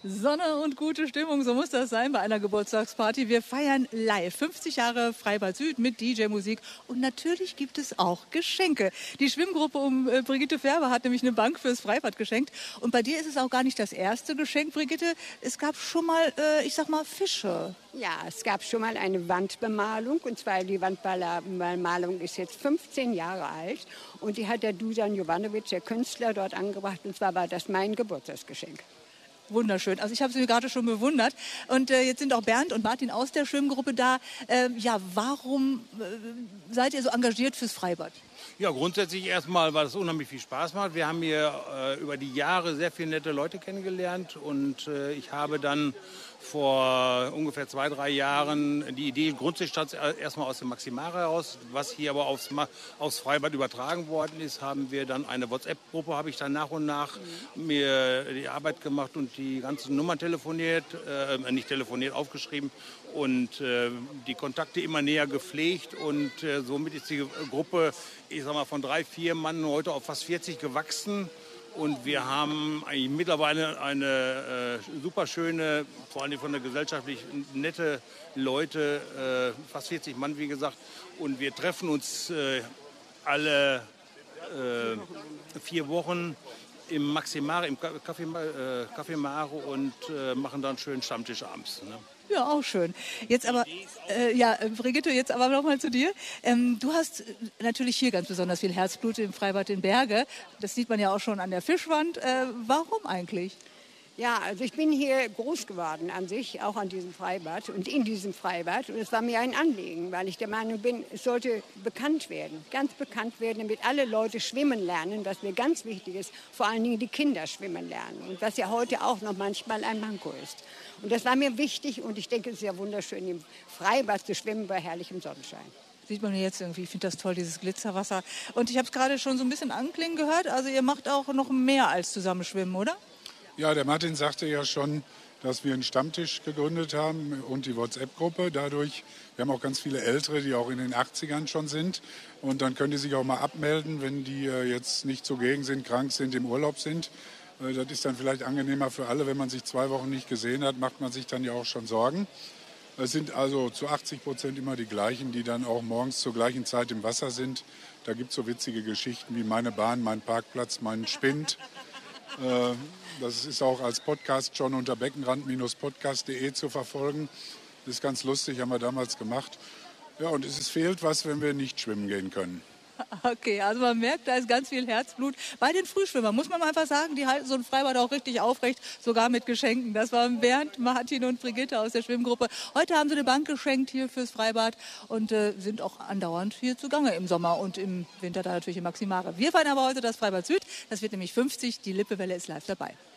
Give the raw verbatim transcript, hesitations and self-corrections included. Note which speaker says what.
Speaker 1: Sonne und gute Stimmung, so muss das sein bei einer Geburtstagsparty. Wir feiern live fünfzig Jahre Freibad Süd mit D J-Musik und natürlich gibt es auch Geschenke. Die Schwimmgruppe um äh, Brigitte Färber hat nämlich eine Bank fürs Freibad geschenkt. Und bei dir ist es auch gar nicht das erste Geschenk, Brigitte. Es gab schon mal, äh, ich sag mal, Fische.
Speaker 2: Ja, es gab schon mal eine Wandbemalung, und zwar die Wandbemalung ist jetzt fünfzehn Jahre alt und die hat der Dusan Jovanovic, der Künstler, dort angebracht, und zwar war das mein Geburtstagsgeschenk.
Speaker 1: Wunderschön. Also ich habe sie gerade schon bewundert. Und äh, jetzt sind auch Bernd und Martin aus der Schwimmgruppe da. Äh, ja, warum äh, seid ihr so engagiert fürs Freibad?
Speaker 3: Ja, grundsätzlich erstmal, weil es unheimlich viel Spaß macht. Wir haben hier äh, über die Jahre sehr viele nette Leute kennengelernt und äh, ich habe dann vor ungefähr zwei, drei Jahren die Idee, grundsätzlich stand erstmal aus dem Maximare heraus, was hier aber aufs, aufs Freibad übertragen worden ist, haben wir dann eine WhatsApp-Gruppe, habe ich dann nach und nach mhm. mir die Arbeit gemacht und die ganzen Nummern telefoniert, äh, nicht telefoniert, aufgeschrieben und äh, die Kontakte immer näher gepflegt und äh, somit ist die Gruppe, ich sag mal, von drei, vier Mann heute auf fast vierzig gewachsen. Und wir haben eigentlich mittlerweile eine äh, super schöne, vor allem von der gesellschaftlich nette Leute, äh, fast vierzig Mann, wie gesagt. Und wir treffen uns äh, alle äh, vier Wochen im Maximare, im Café, äh, Café Mare und äh, machen dann einen schönen Stammtisch abends. Ne?
Speaker 1: Ja, auch schön. Jetzt aber, äh, ja, Brigitte, jetzt aber noch mal zu dir. Ähm, du hast natürlich hier ganz besonders viel Herzblut im Freibad in Berge. Das sieht man ja auch schon an der Fischwand. Äh, warum eigentlich?
Speaker 2: Ja, also ich bin hier groß geworden an sich, auch an diesem Freibad und in diesem Freibad. Und es war mir ein Anliegen, weil ich der Meinung bin, es sollte bekannt werden, ganz bekannt werden, damit alle Leute schwimmen lernen, was mir ganz wichtig ist, vor allen Dingen die Kinder schwimmen lernen. Und was ja heute auch noch manchmal ein Manko ist. Und das war mir wichtig und ich denke, es ist ja wunderschön, im Freibad zu schwimmen bei herrlichem Sonnenschein.
Speaker 1: Sieht man jetzt irgendwie, ich finde das toll, dieses Glitzerwasser. Und ich habe es gerade schon so ein bisschen anklingen gehört, also ihr macht auch noch mehr als zusammenschwimmen, oder?
Speaker 4: Ja, der Martin sagte ja schon, dass wir einen Stammtisch gegründet haben und die WhatsApp-Gruppe. Dadurch, wir haben auch ganz viele Ältere, die auch in den achtzigern schon sind. Und dann können die sich auch mal abmelden, wenn die jetzt nicht zugegen sind, krank sind, im Urlaub sind. Das ist dann vielleicht angenehmer für alle. Wenn man sich zwei Wochen nicht gesehen hat, macht man sich dann ja auch schon Sorgen. Es sind also zu achtzig Prozent immer die gleichen, die dann auch morgens zur gleichen Zeit im Wasser sind. Da gibt es so witzige Geschichten wie meine Bahn, mein Parkplatz, mein Spind. Das ist auch als Podcast schon unter beckenrand Podcast punkt de zu verfolgen. Das ist ganz lustig, haben wir damals gemacht. Ja, und es fehlt was, wenn wir nicht schwimmen gehen können.
Speaker 1: Okay, also man merkt, da ist ganz viel Herzblut. Bei den Frühschwimmern muss man mal einfach sagen, die halten so ein Freibad auch richtig aufrecht, sogar mit Geschenken. Das waren Bernd, Martin und Brigitte aus der Schwimmgruppe. Heute haben sie eine Bank geschenkt hier fürs Freibad und äh, sind auch andauernd hier zugange im Sommer und im Winter da natürlich im Maximare. Wir feiern aber heute das Freibad Süd. Das wird nämlich fünfzig. Die Lippewelle ist live dabei.